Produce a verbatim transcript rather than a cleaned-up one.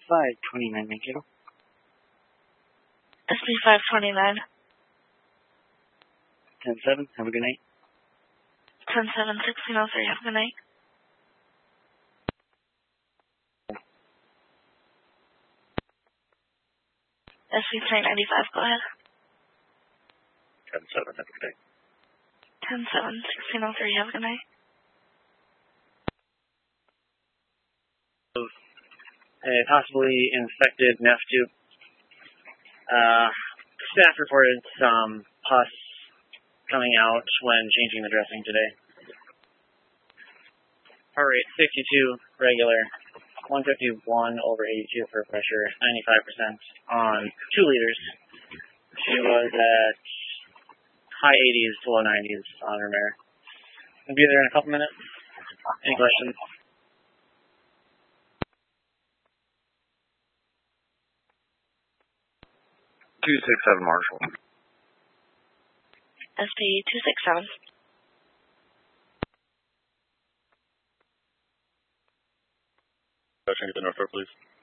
five twenty-nine, thank you. S P five twenty-nine. ten seven, have a good night. ten seven, sixteen oh three, have a good night. S P three ninety-five, go ahead. ten seven, have a good night. ten seven, sixteen oh three, have a good night. A possibly infected N E F tube. Uh, staff reported some pus coming out when changing the dressing today. Heart rate sixty-two, regular, one fifty-one over eighty-two for pressure, ninety-five percent on two liters. She was at high eighties to low nineties on her mare. I'll be there in a couple minutes. Any questions? two six seven Marshall. S P two six seven. Can I get the Norfolk, please?